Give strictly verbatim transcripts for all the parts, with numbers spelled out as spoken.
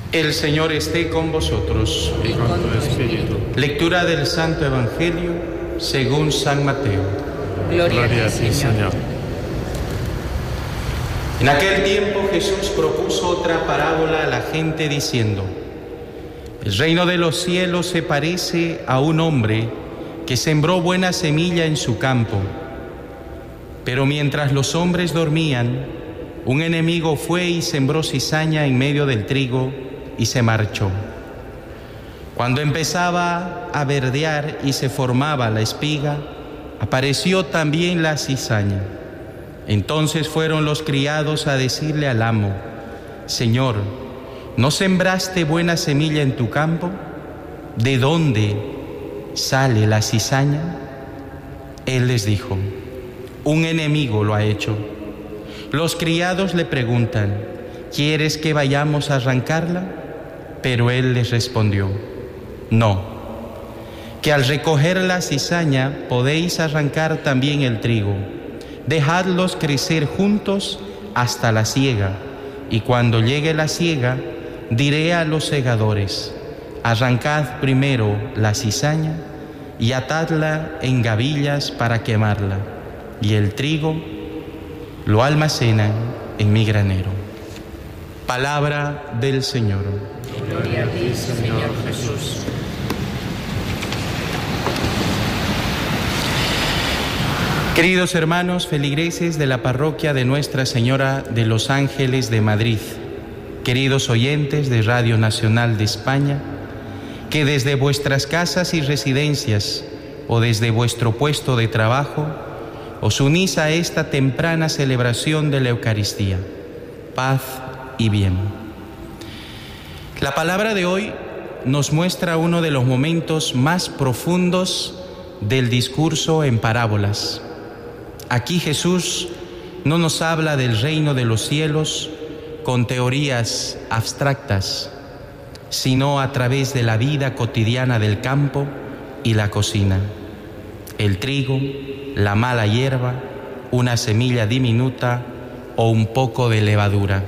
El Señor esté con vosotros. Y con tu espíritu. Lectura del Santo Evangelio según San Mateo. Gloria, Gloria a ti, Señor. En aquel tiempo Jesús propuso otra parábola a la gente diciendo: el reino de los cielos se parece a un hombre que sembró buena semilla en su campo. Pero mientras los hombres dormían, un enemigo fue y sembró cizaña en medio del trigo y se marchó. Cuando empezaba a verdear y se formaba la espiga, apareció también la cizaña. Entonces fueron los criados a decirle al amo: Señor, ¿no sembraste buena semilla en tu campo? ¿De dónde sale la cizaña? Él les dijo: un enemigo lo ha hecho. Los criados le preguntan: ¿quieres que vayamos a arrancarla? Pero él les respondió: no, que al recoger la cizaña podéis arrancar también el trigo. Dejadlos crecer juntos hasta la siega, y cuando llegue la siega, diré a los segadores: arrancad primero la cizaña y atadla en gavillas para quemarla, y el trigo lo almacenan en mi granero. Palabra del Señor. Gloria a ti, Señor Jesús. Queridos hermanos feligreses de la parroquia de Nuestra Señora de los Ángeles de Madrid, queridos oyentes de Radio Nacional de España, que desde vuestras casas y residencias o desde vuestro puesto de trabajo os unís a esta temprana celebración de la Eucaristía. Paz y bien. La palabra de hoy nos muestra uno de los momentos más profundos del discurso en parábolas. Aquí Jesús no nos habla del reino de los cielos con teorías abstractas, sino a través de la vida cotidiana del campo y la cocina. El trigo, la mala hierba, una semilla diminuta o un poco de levadura.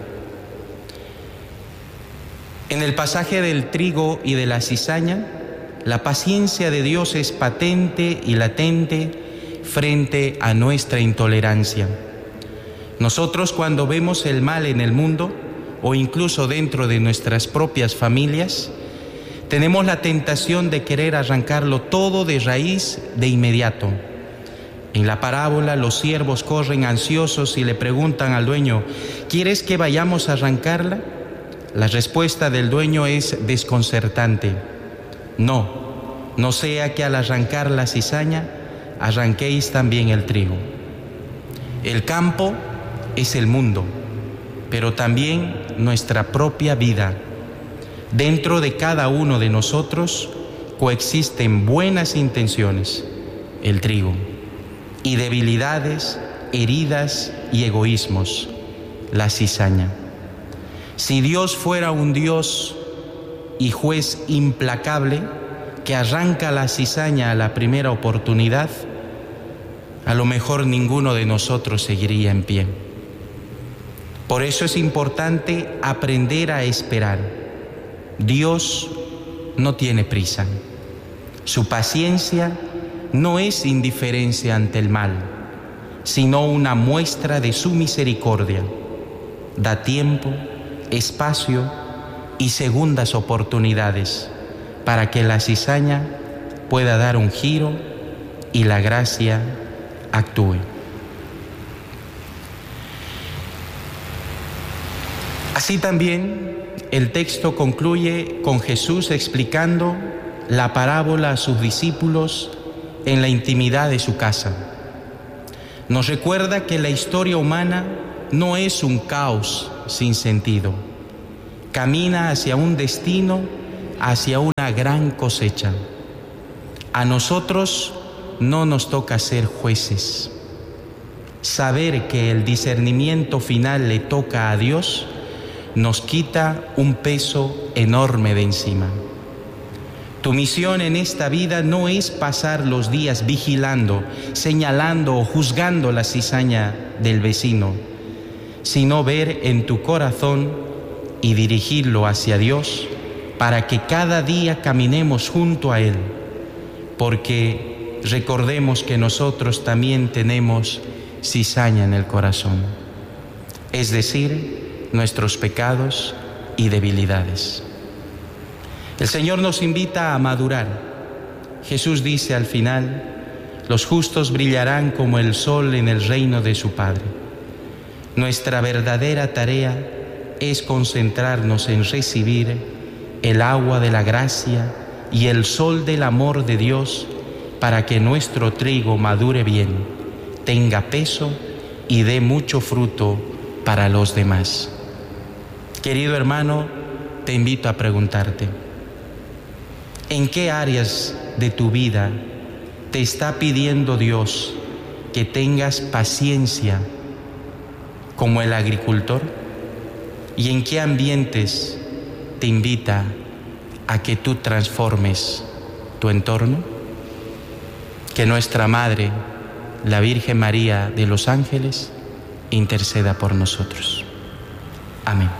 En el pasaje del trigo y de la cizaña, la paciencia de Dios es patente y latente frente a nuestra intolerancia. Nosotros, cuando vemos el mal en el mundo o incluso dentro de nuestras propias familias, tenemos la tentación de querer arrancarlo todo de raíz de inmediato. En la parábola, los siervos corren ansiosos y le preguntan al dueño: ¿quieres que vayamos a arrancarla? La respuesta del dueño es desconcertante: no, no sea que al arrancar la cizaña arranquéis también el trigo. El campo es el mundo, pero también nuestra propia vida. Dentro de cada uno de nosotros coexisten buenas intenciones, el trigo, y debilidades, heridas y egoísmos, la cizaña. Si Dios fuera un Dios y juez implacable que arranca la cizaña a la primera oportunidad, a lo mejor ninguno de nosotros seguiría en pie. Por eso es importante aprender a esperar. Dios no tiene prisa. Su paciencia no es indiferencia ante el mal, sino una muestra de su misericordia. Da tiempo, espacio y segundas oportunidades para que la cizaña pueda dar un giro y la gracia actúe. Así también el texto concluye con Jesús explicando la parábola a sus discípulos en la intimidad de su casa. Nos recuerda que la historia humana no es un caos sin sentido. Camina hacia un destino, hacia una gran cosecha. A nosotros no nos toca ser jueces. Saber que el discernimiento final le toca a Dios nos quita un peso enorme de encima. Tu misión en esta vida no es pasar los días vigilando, señalando o juzgando la cizaña del vecino, sino ver en tu corazón y dirigirlo hacia Dios para que cada día caminemos junto a Él, porque recordemos que nosotros también tenemos cizaña en el corazón, es decir, nuestros pecados y debilidades. El Señor nos invita a madurar. Jesús dice al final: los justos brillarán como el sol en el reino de su Padre. Nuestra verdadera tarea es concentrarnos en recibir el agua de la gracia y el sol del amor de Dios para que nuestro trigo madure bien, tenga peso y dé mucho fruto para los demás. Querido hermano, te invito a preguntarte: ¿en qué áreas de tu vida te está pidiendo Dios que tengas paciencia como el agricultor? ¿Y en qué ambientes te invita a que tú transformes tu entorno? Que nuestra Madre, la Virgen María de los Ángeles, interceda por nosotros. Amén.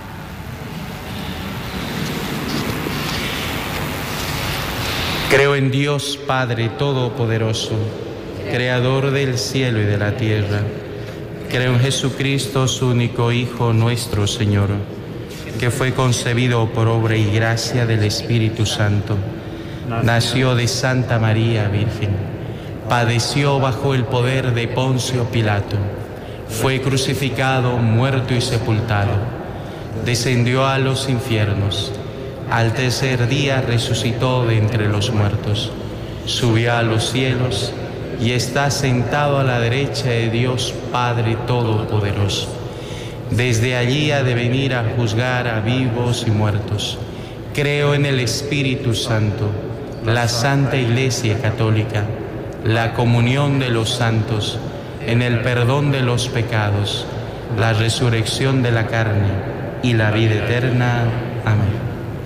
Creo en Dios Padre Todopoderoso, Creador del cielo y de la tierra. Creo en Jesucristo, su único Hijo, nuestro Señor, que fue concebido por obra y gracia del Espíritu Santo. Nació de Santa María Virgen, padeció bajo el poder de Poncio Pilato, fue crucificado, muerto y sepultado, descendió a los infiernos, al tercer día resucitó de entre los muertos, subió a los cielos y está sentado a la derecha de Dios Padre Todopoderoso. Desde allí ha de venir a juzgar a vivos y muertos. Creo en el Espíritu Santo, la Santa Iglesia Católica, la comunión de los santos, en el perdón de los pecados, la resurrección de la carne y la vida eterna. Amén.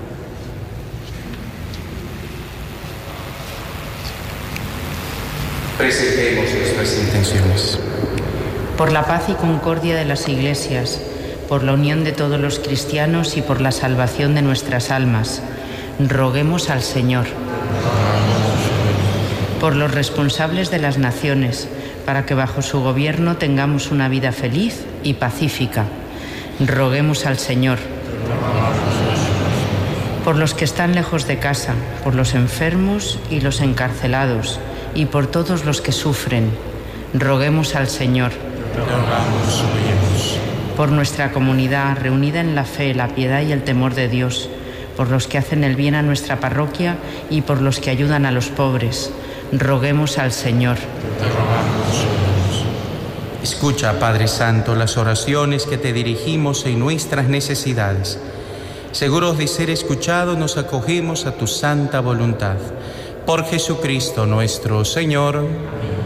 Presentemos nuestras intenciones. Por la paz y concordia de las iglesias, por la unión de todos los cristianos y por la salvación de nuestras almas, roguemos al Señor. Por los responsables de las naciones, para que bajo su gobierno tengamos una vida feliz y pacífica, roguemos al Señor. Por los que están lejos de casa, por los enfermos y los encarcelados, y por todos los que sufren, roguemos al Señor. Por nuestra comunidad reunida en la fe, la piedad y el temor de Dios, por los que hacen el bien a nuestra parroquia y por los que ayudan a los pobres, roguemos al Señor. Escucha, Padre Santo, las oraciones que te dirigimos en nuestras necesidades. Seguros de ser escuchados, nos acogemos a tu santa voluntad. Por Jesucristo nuestro Señor.